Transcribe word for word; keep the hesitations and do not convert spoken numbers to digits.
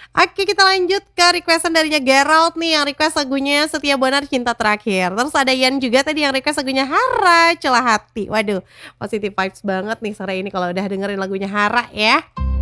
Oke, kita lanjut ke request-an darinya Gerald nih, yang request lagunya Setia Bonar Cinta Terakhir. Terus ada Ian juga tadi yang request lagunya Hara, Celah Hati. Waduh, positive vibes banget nih sore ini kalau udah dengerin lagunya Hara ya.